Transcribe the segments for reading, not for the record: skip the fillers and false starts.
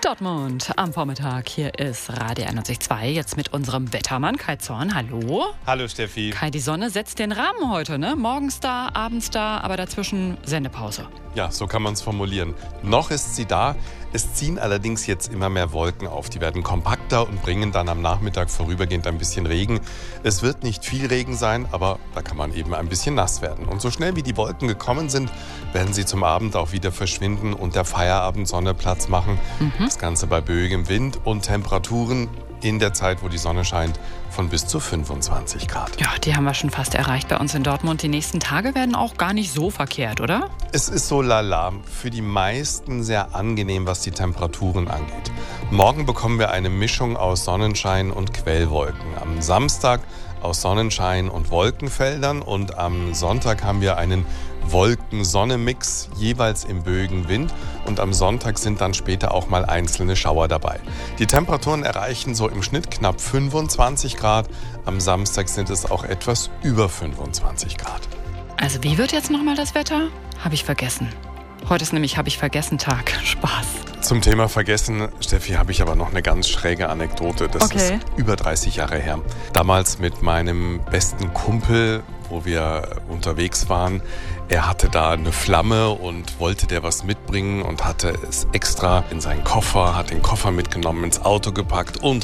Dortmund am Vormittag. Hier ist Radio 91.2, jetzt mit unserem Wettermann Kai Zorn. Hallo. Hallo Steffi. Kai, die Sonne setzt den Rahmen heute, ne? Morgens da, abends da, aber dazwischen Sendepause. Ja, so kann man es formulieren. Noch ist sie da. Es ziehen allerdings jetzt immer mehr Wolken auf. Die werden kompakter und bringen dann am Nachmittag vorübergehend ein bisschen Regen. Es wird nicht viel Regen sein, aber da kann man eben ein bisschen nass werden. Und so schnell wie die Wolken gekommen sind, werden sie zum Abend auch wieder verschwinden und der Feierabendsonne Platz machen. Das Ganze bei böigem Wind und Temperaturen in der Zeit, wo die Sonne scheint, von bis zu 25 Grad. Ja, die haben wir schon fast erreicht bei uns in Dortmund. Die nächsten Tage werden auch gar nicht so verkehrt, oder? Es ist so lala, für die meisten sehr angenehm, was die Temperaturen angeht. Morgen bekommen wir eine Mischung aus Sonnenschein und Quellwolken. Am Samstag aus Sonnenschein und Wolkenfeldern und am Sonntag haben wir einen Wolken-Sonne-Mix, jeweils im böigen Wind, und am Sonntag sind dann später auch mal einzelne Schauer dabei. Die Temperaturen erreichen so im Schnitt knapp 25 Grad, am Samstag sind es auch etwas über 25 Grad. Also wie wird jetzt nochmal das Wetter? Habe ich vergessen. Heute ist nämlich Habe-ich-vergessen-Tag. Spaß. Zum Thema Vergessen, Steffi, habe ich aber noch eine ganz schräge Anekdote. Das ist über 30 Jahre her. Damals mit meinem besten Kumpel, wo wir unterwegs waren. Er hatte da eine Flamme und wollte der was mitbringen und hatte es extra in seinen Koffer, hat den Koffer mitgenommen, ins Auto gepackt und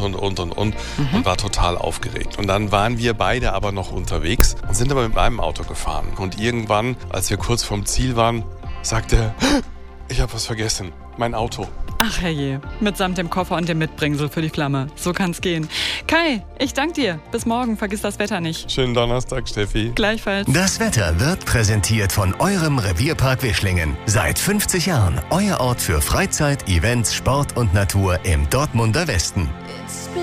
war total aufgeregt. Und dann waren wir beide aber noch unterwegs und sind aber mit meinem Auto gefahren. Und irgendwann, als wir kurz vorm Ziel waren, sagte er, ich habe was vergessen, mein Auto. Ach herrje, mitsamt dem Koffer und dem Mitbringsel für die Flamme. So kann's gehen. Kai, ich danke dir. Bis morgen, vergiss das Wetter nicht. Schönen Donnerstag, Steffi. Gleichfalls. Das Wetter wird präsentiert von eurem Revierpark Wischlingen. Seit 50 Jahren euer Ort für Freizeit, Events, Sport und Natur im Dortmunder Westen.